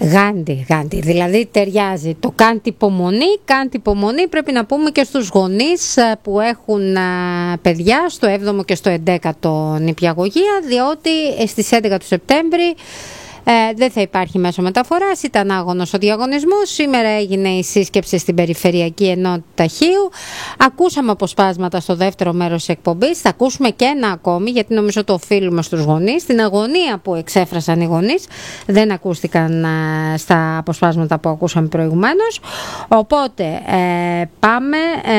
Γάντι, δηλαδή ταιριάζει. Το κάντε υπομονή πρέπει να πούμε και στους γονείς που έχουν παιδιά στο 7ο και στο 11ο νηπιαγωγεία, διότι στις 11 του Σεπτέμβρη δεν θα υπάρχει μέσο μεταφοράς, ήταν άγωνος ο διαγωνισμός. Σήμερα έγινε η σύσκεψη στην Περιφερειακή Ενότητα Χίου. Ακούσαμε αποσπάσματα στο δεύτερο μέρος της εκπομπής. Θα ακούσουμε και ένα ακόμη, γιατί νομίζω το οφείλουμε στους γονείς. Την αγωνία που εξέφρασαν οι γονείς δεν ακούστηκαν στα αποσπάσματα που ακούσαμε προηγουμένως. Οπότε πάμε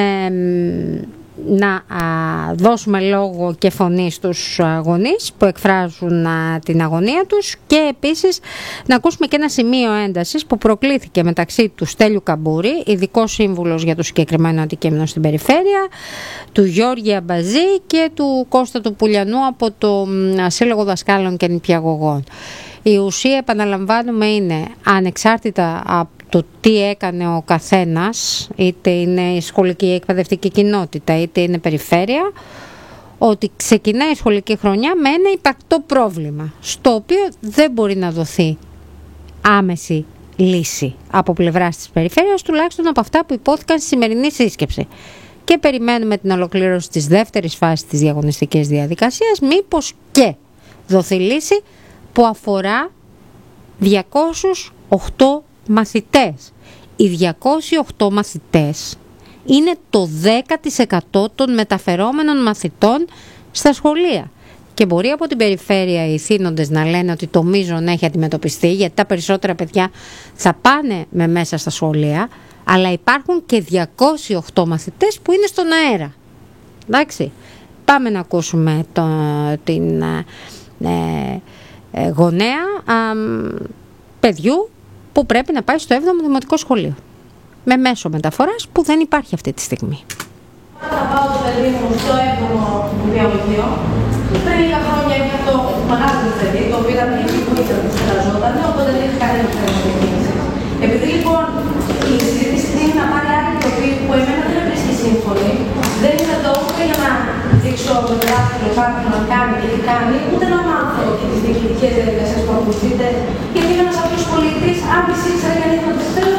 να δώσουμε λόγο και φωνή στους γονείς που εκφράζουν την αγωνία τους, και επίσης να ακούσουμε και ένα σημείο έντασης που προκλήθηκε μεταξύ του Στέλιου Καμπούρη, ειδικό σύμβουλος για το συγκεκριμένο αντικείμενο στην περιφέρεια, του Γιώργη Αμπαζή και του Κώστα του Πουλιανού από το Σύλλογο Δασκάλων και Νηπιαγωγών. Η ουσία, επαναλαμβάνουμε, είναι ανεξάρτητα από το τι έκανε ο καθένας, είτε είναι η σχολική εκπαιδευτική κοινότητα είτε είναι περιφέρεια, ότι ξεκινάει η σχολική χρονιά με ένα υπαρκτό πρόβλημα, στο οποίο δεν μπορεί να δοθεί άμεση λύση από πλευράς της περιφέρειας, τουλάχιστον από αυτά που υπόθηκαν στη σημερινή σύσκεψη. Και περιμένουμε την ολοκλήρωση της δεύτερης φάσης της διαγωνιστικής διαδικασίας, μήπως και δοθεί λύση που αφορά 208 μαθητές. Οι 208 μαθητές είναι το 10% των μεταφερόμενων μαθητών στα σχολεία. Και μπορεί από την περιφέρεια οι θύνοντες να λένε ότι το μείζον έχει αντιμετωπιστεί, γιατί τα περισσότερα παιδιά θα πάνε με μέσα στα σχολεία, αλλά υπάρχουν και 208 μαθητές που είναι στον αέρα. Εντάξει, πάμε να ακούσουμε την γονέα παιδιού που πρέπει να πάει στο 7ο Δημοτικό Σχολείο με μέσο μεταφοράς που δεν υπάρχει αυτή τη στιγμή. Θα πάω το παιδί μου στο 7ο Νηπιαγωγείο. Πριν λίγα χρόνια είχα το μεγάλο παιδί, το οποίο ήταν εκεί που εργαζόταν, οπότε δεν είχε κανένα θέμα διακίνηση. Επειδή λοιπόν η συζήτηση είναι να πάρει άλλη τροπή που εμένα δεν με βρίσκει σύμφωνη, δεν είμαι εδώ ούτε για να δείξω με το δάχτυλο πάνω να κάνει και τι κάνει, ούτε να μάθω και τις διοικητικές διαδικασίες που ακολουθείτε, γιατί είμαι ένας απλός πολίτης, αν μη ήξερα για να το θέλω,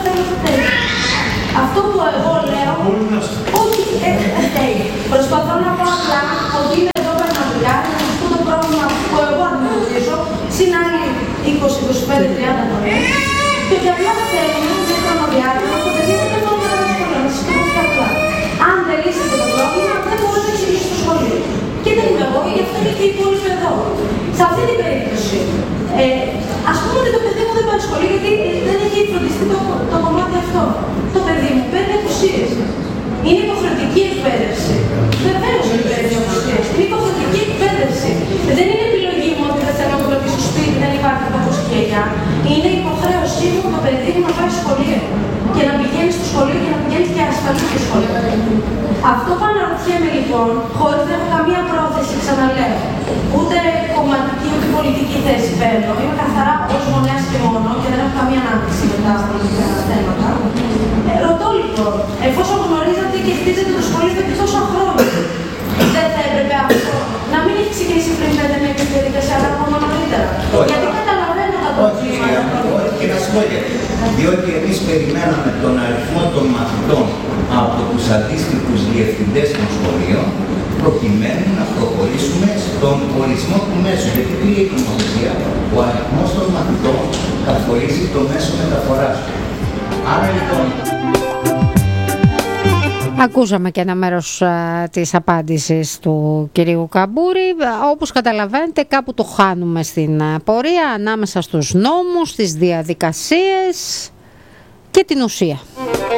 αυτό που εγώ λέω, όχι, προσπαθώ να πω απλά ότι είναι εδώ πραγματικά αυτό το πρόβλημα που εγώ αντιμετωπίζω, συν άλλοι 20, 25, 30 φορές, και ότι απλά δεν θέλουμε σε χρονοδιάγραμμα το παιδί μου δεν μπορεί να πάει στο σχολείο. Να σας το πω πιο απλά. Αν δεν λύσετε το πρόβλημα, δεν μπορεί να εξηγήσει στο σχολείο. Και δεν είμαι εγώ, γι' αυτό είναι και οι υπόλοιποι εδώ. Σε αυτή την περίπτωση, ας πούμε ότι το παιδί μου δεν πάει στο σχολείο γιατί δεν έχει φροντιστεί το κομμάτι αυτό. Το παιδί μου παίρνει απουσίες. Είναι υποχρεωτική εκπαίδευση. Βεβαίως είναι απουσίες. Είναι υποχρεωτική εκπαίδευση. Δεν είναι επιλογή μου ότι δεν θέλω να το στο σπίτι, δεν υπάρχει παππούς και γιαγιά. Είναι υποχρέωσή μου το παιδί μου να πάει στο σχολείο. Και να πηγαίνει στο σχολείο και να πηγαίνει και ασφαλή στο σχολείο. Αυτό που αναρωτιέμαι λοιπόν, χωρίς να έχω καμία πρόθεση, ξαναλέω, ούτε κομματική ούτε πολιτική θέση παίρνω. Είμαι καθαρά ως γονέας και μόνο και δεν έχω καμία ανάπτυξη με τα πολιτικά θέματα. Ρωτώ λοιπόν, εφόσον γνωρίζατε και χτίζετε το σχολείο εδώ και τόσα χρόνια, δεν θα έπρεπε αυτό να μην έχει ξεκινήσει πριν 5 μήνες τη διαδικασία, αλλά ακόμα νωρίτερα? Γιατί καταλαβαίνω τα προβλήματα. Όχι, να σου πω γιατί. Διότι εμείς περιμέναμε τον αριθμό των μαθητών από τους αντίστοιχους διευθυντές των σχολείων, προκειμένου να προχωρήσουμε στον ορισμό του μέσου. Γιατί πήγε η νομοθεσία, ο αριθμός των μαθητών καθορίζει το μέσο μεταφοράς του. Άρα λοιπόν... Ακούσαμε και ένα μέρος της απάντησης του κυρίου Καμπούρη. Όπως καταλαβαίνετε, κάπου το χάνουμε στην πορεία ανάμεσα στους νόμους, τις διαδικασίες και την ουσία.